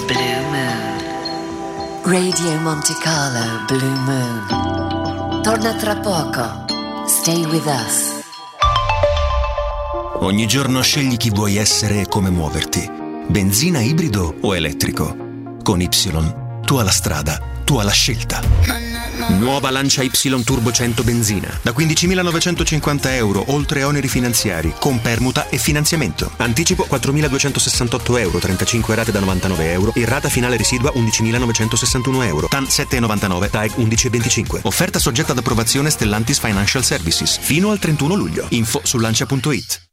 Blue Moon. Radio Monte Carlo Blue Moon. Torna tra poco. Stay with us. Ogni giorno scegli chi vuoi essere e come muoverti. Benzina, ibrido o elettrico. Con Y, tu alla strada, tu alla scelta. Nuova Lancia Y Turbo 100 benzina. Da 15.950 euro, oltre oneri finanziari, con permuta e finanziamento. Anticipo 4.268 euro, 35 rate da 99 euro e rata finale residua 11.961 euro. TAN 7,99, TAEG 11,25. Offerta soggetta ad approvazione Stellantis Financial Services. Fino al 31 luglio. Info su lancia.it.